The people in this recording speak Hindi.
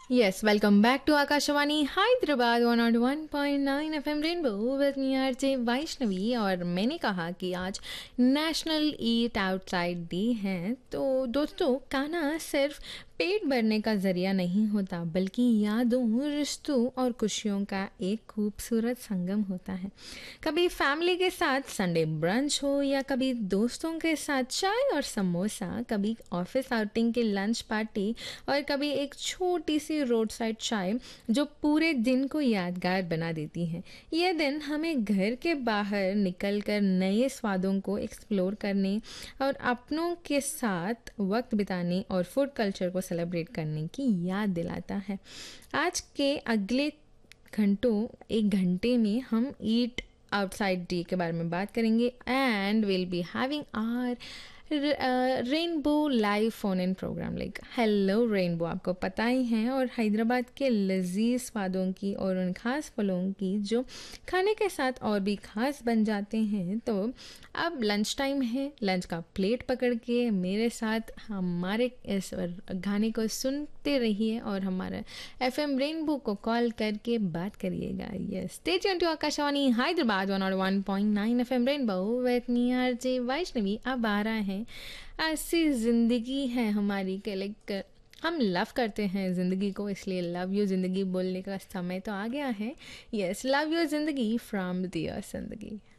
Yes, welcome back to Akashawani Hyderabad 101.9 FM rainbow with me RJ Vaishnavi. और मैंने कहा कि आज नेशनल ईट आउटसाइड डे है। तो दोस्तों, खाना सिर्फ पेट भरने का ज़रिया नहीं होता, बल्कि यादों, रिश्तों और खुशियों का एक खूबसूरत संगम होता है। कभी फैमिली के साथ संडे ब्रंच हो या कभी दोस्तों के साथ चाय और समोसा, कभी ऑफिस आउटिंग के लंच पार्टी और कभी एक छोटी सी रोड साइड चाय जो पूरे दिन को यादगार बना देती है। यह दिन हमें घर के बाहर निकलकर नए स्वादों को एक्सप्लोर करने और अपनों के साथ वक्त बिताने और फूड कल्चर को सेलिब्रेट करने की याद दिलाता है। आज के अगले घंटों एक घंटे में हम ईट आउटसाइड डे के बारे में बात करेंगे and will be having our rainbow live phone in programme. Like hello rainbow, आपको पता ही है, और हैदराबाद के लजीज स्वादों की और उन खास फलों की जो खाने के साथ और भी खास बन जाते हैं। तो अब लंच टाइम है, लंच का प्लेट पकड़ के मेरे साथ हमारे इस गाने को सुनते रहिए और हमारा एफएम रेनबो को कॉल करके बात करिएगा। Yes, stay tuned to Akashvani Hyderabad 101.9 FM rainbow with me RJ Vaishnavi. अब आ रहा है ऐसी ज़िंदगी है हमारी के लाइक हम लव करते हैं ज़िंदगी को, इसलिए लव यू ज़िंदगी बोलने का समय तो आ गया है। यस, लव यू ज़िंदगी फ्रॉम डियर ज़िंदगी।